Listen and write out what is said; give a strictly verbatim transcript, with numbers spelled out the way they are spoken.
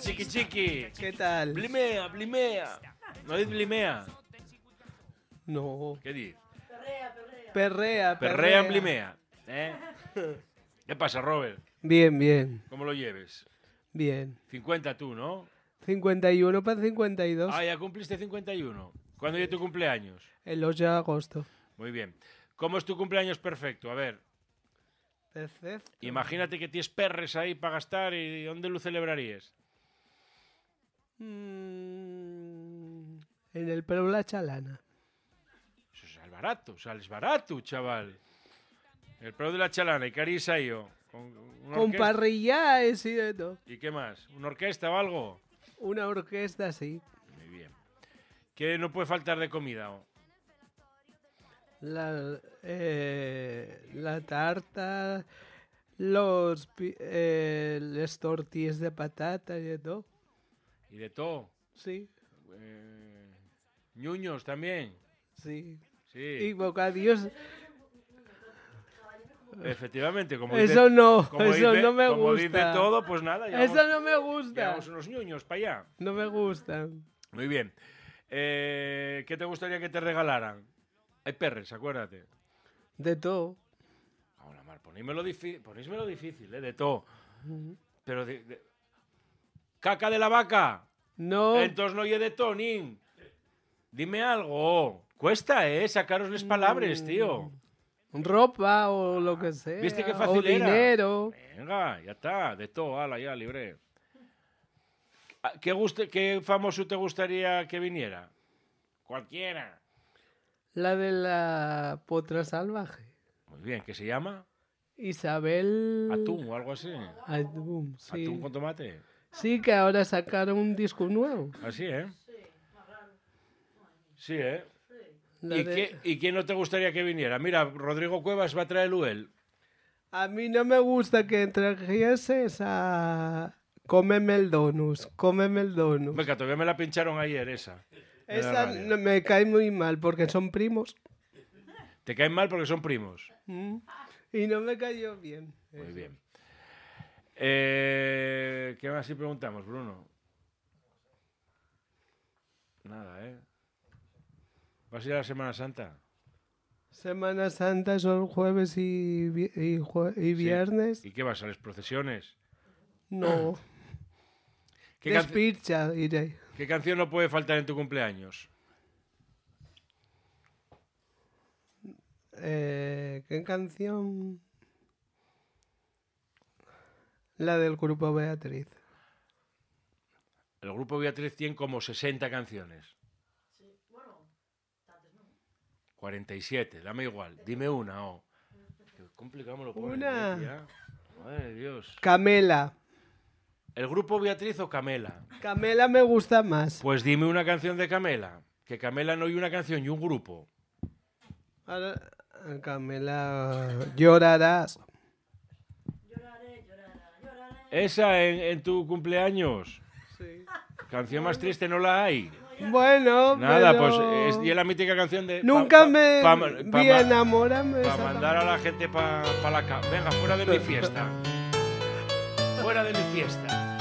chiqui chiqui. ¿Qué tal? Blimea, blimea. ¿No dices blimea? No. ¿Qué dices? Perrea, Perrea perrea. en blimea. ¿Eh? ¿Qué pasa, Robert? Bien, bien, ¿Cómo lo lleves? bien. cincuenta tú, ¿no? cincuenta y uno para cincuenta y dos. Ah, ya cumpliste cincuenta y uno. ¿Cuándo es tu cumpleaños? El ocho de agosto. Muy bien. ¿Cómo es tu cumpleaños perfecto? A ver, Perfecto. imagínate que tienes perres ahí para gastar y ¿dónde lo celebrarías? Mm, en el Perú La Chalana. Eso es barato, sales barato, chaval. El pro de la chalana, ¿y qué harías ahí yo? ¿Con, una Con orquesta? parrillaes y de todo. ¿Y qué más? ¿Una orquesta o algo? Una orquesta, sí. Muy bien. ¿Qué no puede faltar de comida? oh? La, eh, la tarta, los, pi- eh, las tortillas de patata y de todo. ¿Y de todo? Sí, Eh, ñuños también. sí. Sí, Y bocadillos. efectivamente. Como Eso dice, no, como eso dice- no me como gusta. dice todo, pues nada, llevamos, Eso no me gusta. llevamos unos ñuños para allá. No me gusta. Muy bien. Eh, ¿Qué te gustaría que te regalaran? Hay perres, acuérdate. De todo. Ahora, Mar, ponísmelo difícil, ponísmelo difícil, ¿eh? De todo. Pero de, de- ¡Caca de la vaca! No. Entonces no oye de todo, nin. Dime algo. Cuesta, ¿eh? Sacaros las palabras, tío. Ropa o lo que sea. ¿Viste qué o fácil era? dinero. Venga, ya está. De todo, ala, ya, libre. ¿Qué, guste, ¿Qué famoso te gustaría que viniera? Cualquiera. La de la potra salvaje. Muy bien, ¿qué se llama? Isabel. Atún o algo así. Atún, sí. Atún con tomate. Sí, que ahora sacaron un disco nuevo. Así, ¿eh? Sí, ¿eh? La ¿Y, de- qué- ¿Y quién no te gustaría que viniera? Mira, Rodrigo Cuevas va a traer el U E L. A mí no me gusta que trajeses a... Cómeme el donus, cómeme el donus. Venga, todavía me la pincharon ayer esa. en la Esa radio. no- me cae muy mal porque son primos. Te caen mal porque son primos. Mm. Y no me cayó bien. Muy bien. Eh, ¿Qué más si preguntamos, Bruno? Nada, ¿eh? ¿Vas a ir a la Semana Santa? Semana Santa son jueves y, vi- y, jue- y viernes. Sí. ¿Y qué vas a las procesiones? No. ¿Qué, canci- Despircha, iré. ¿Qué canción no puede faltar en tu cumpleaños? Eh, ¿Qué canción? La del grupo Beatriz. El grupo Beatriz tiene como sesenta canciones. cuarenta y siete, dame igual. Dime una, oh. Qué complicado me lo pones, Una. eh, tía. Madre de Dios. Camela. ¿El grupo Beatriz o Camela? Camela me gusta más. Pues dime una canción de Camela. Que Camela no hay una canción y un grupo. Ahora, Camela, llorarás. Esa en, en tu cumpleaños. Sí. Canción más triste no la hay. Bueno, Nada, pero pues es y es la mítica canción de... nunca pa- pa- me pa- pa- vi ma- enamorarme de Para esa mandar a la gente para la casa. Venga, fuera de mi fiesta. Fuera de mi fiesta.